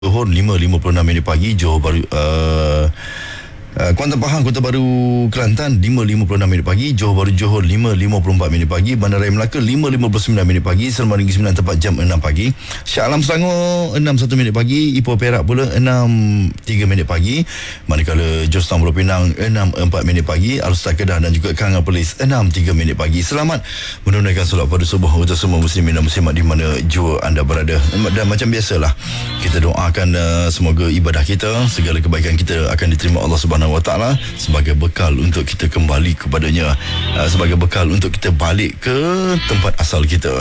Johor 5.56 pagi, Johor Baru Kuantan Pahang Kota Baru Kelantan 5.56 pagi, Johor Baru Johor 5.54 pagi, Bandaraya Melaka 5.59 pagi, Selama Negeri Sembilan tepat jam 6 pagi, Shah Alam Selangor 6.1 pagi, Ipoh Perak pula 6.3 pagi, manakala Jostang Pulau Pinang 6.4 pagi, Alstar Kedah dan juga Kanga Perlis 6.3 pagi. Selamat menunaikan solat pada subuh untuk semua muslimin dan muslimat di mana jua anda berada. Dan macam biasalah, kita doakan semoga ibadah kita, segala kebaikan kita akan diterima Allah Subhanahu Wa Taala sebagai bekal untuk kita kembali kepadanya, sebagai bekal untuk kita balik ke tempat asal kita.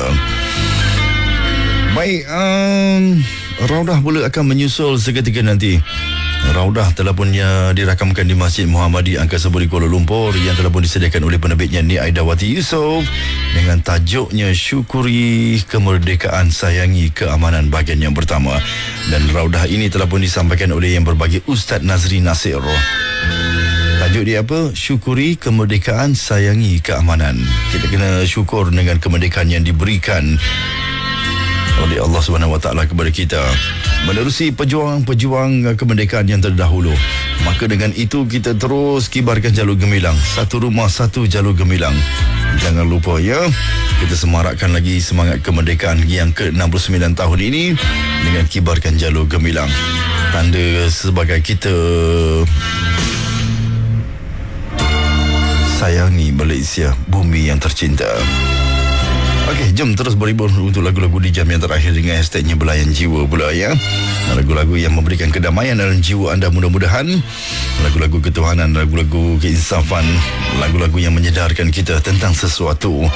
Baik, Raudah pula akan menyusul seketika nanti. Raudah telah pun dirakamkan di Masjid Muhammadi Angkasa Puri Kuala Lumpur yang telah pun disediakan oleh penerbitnya Ni Aidawati Yusof dengan tajuknya Syukuri Kemerdekaan Sayangi Keamanan bahagian yang pertama. Dan Raudah ini telah pun disampaikan oleh yang berbahagia Ustaz Nazri Nasir. Tajuk dia apa? Syukuri Kemerdekaan Sayangi Keamanan. Kita kena syukur dengan kemerdekaan yang diberikan oleh Allah Subhanahu Wa Taala kepada kita, menerusi pejuang-pejuang kemerdekaan yang terdahulu. Maka dengan itu kita terus kibarkan jalur gemilang, satu rumah satu jalur gemilang. Jangan lupa ya, kita semarakkan lagi semangat kemerdekaan yang ke-69 tahun ini dengan kibarkan jalur gemilang. Tanda sebagai kita sayangi Malaysia, bumi yang tercinta. Okey, jom terus berhibur untuk lagu-lagu di jam yang terakhir dengan hashtagnya Belayan Jiwa pula ya. Lagu-lagu yang memberikan kedamaian dalam jiwa anda mudah-mudahan. Lagu-lagu ketuhanan, lagu-lagu keinsafan, lagu-lagu yang menyedarkan kita tentang sesuatu.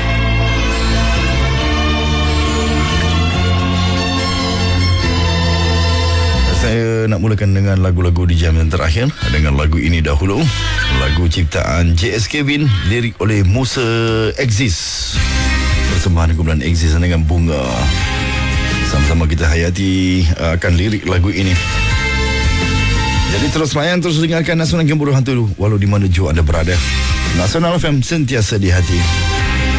Saya nak mulakan dengan lagu-lagu di jam yang terakhir dengan lagu ini dahulu. Lagu ciptaan J.S. Kevin, lirik oleh Musa Exis. Persembahan kumpulan Exis dengan Bunga. Sama-sama kita hayati akan lirik lagu ini. Jadi terus layan, terus dengarkan Nasional Gemburu Hantu walau di mana jua anda berada. Nasional FM sentiasa di hati.